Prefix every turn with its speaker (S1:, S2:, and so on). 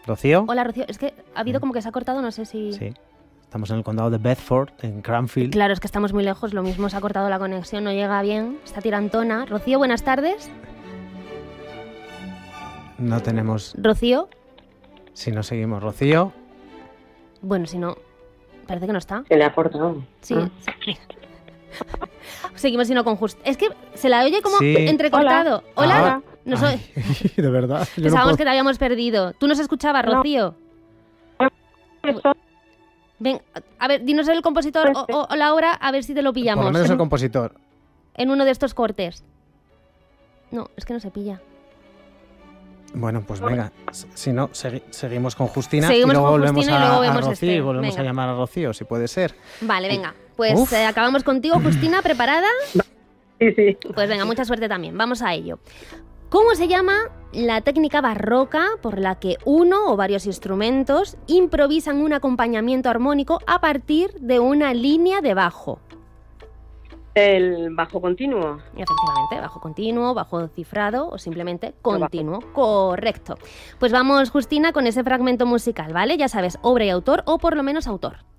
S1: ¿Rocío?
S2: Hola, Rocío. Es que ha habido como que se ha cortado, no sé si...
S1: Sí. Estamos en el condado de Bedford, en Cranfield.
S2: Claro, es que estamos muy lejos, lo mismo se ha cortado la conexión, no llega bien, está tirantona. Rocío, buenas tardes.
S1: No tenemos...
S2: Rocío.
S1: Si no seguimos, Rocío.
S2: Bueno, si no, parece que no está.
S3: Se le ha cortado.
S2: Sí. Sí. Seguimos sino con Justina. Es que se la oye como
S1: Sí.
S2: entrecortado. Hola.
S1: Ah,
S2: No soy...
S1: ay, de verdad. yo no
S2: Pensábamos
S1: puedo-
S2: que te habíamos perdido. ¿Tú nos escuchabas, Rocío? Ven, a ver, dinos el compositor o la hora, a ver si te lo pillamos.
S1: Por lo menos el compositor.
S2: En uno de estos cortes. No, es que no se pilla.
S1: Bueno, pues venga. Si no, seguimos con Justina
S2: Seguimos
S1: y luego
S2: con
S1: volvemos
S2: Justina y
S1: a,
S2: luego
S1: a
S2: vemos
S1: Rocío
S2: este.
S1: y volvemos
S2: Venga.
S1: a llamar a Rocío, si puede ser.
S2: Vale, venga. Pues
S1: Uf.
S2: acabamos contigo, Justina, ¿preparada?
S3: Sí, sí.
S2: Pues venga, mucha suerte también. Vamos a ello. ¿Cómo se llama la técnica barroca por la que uno o varios instrumentos improvisan un acompañamiento armónico a partir de una línea de bajo?
S3: El bajo continuo.
S2: Efectivamente, bajo continuo, bajo cifrado o simplemente continuo. Correcto. Pues vamos, Justina, con ese fragmento musical, ¿vale? Ya sabes, obra y autor o por lo menos autor.